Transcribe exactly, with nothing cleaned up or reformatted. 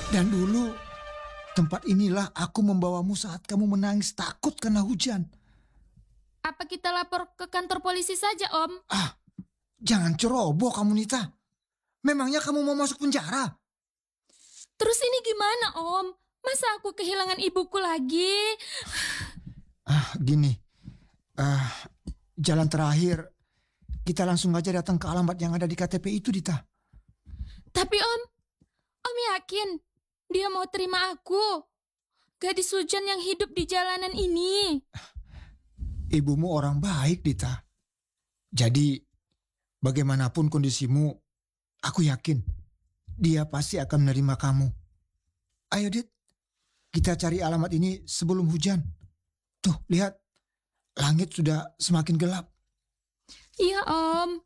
Dan dulu, tempat inilah aku membawamu saat kamu menangis takut karena hujan. Apa kita lapor ke kantor polisi saja, Om? Ah, jangan ceroboh kamu, Nita. Memangnya kamu mau masuk penjara? Terus ini gimana, Om? Masa aku kehilangan ibuku lagi? Ah, gini. Ah, jalan terakhir, kita langsung aja datang ke alamat yang ada di K T P itu, Dita. Tapi Om, Om yakin dia mau terima aku? Gadis hujan yang hidup di jalanan ini. Ibumu orang baik, Dita. Jadi, bagaimanapun kondisimu, aku yakin dia pasti akan menerima kamu. Ayo, Dit. Kita cari alamat ini sebelum hujan. Tuh, lihat. Langit sudah semakin gelap. Iya, Om.